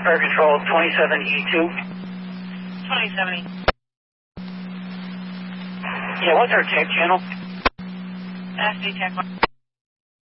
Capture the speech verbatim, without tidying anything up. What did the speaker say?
Fire Control twenty-seven E two. twenty-seven E. Yeah, what's our tech channel? S D Tech one.